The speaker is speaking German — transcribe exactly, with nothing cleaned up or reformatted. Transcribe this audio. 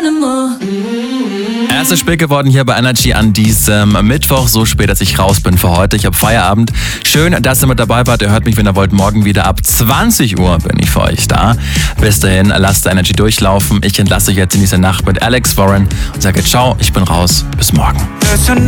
Es ist spät geworden hier bei Energy an diesem Mittwoch, so spät, dass ich raus bin für heute. Ich habe Feierabend. Schön, dass ihr mit dabei wart. Ihr hört mich, wenn ihr wollt, morgen wieder ab zwanzig Uhr bin ich für euch da. Bis dahin, lasst Energy durchlaufen. Ich entlasse euch jetzt in diese Nacht mit Alex Warren und sage ciao, ich bin raus. Bis morgen.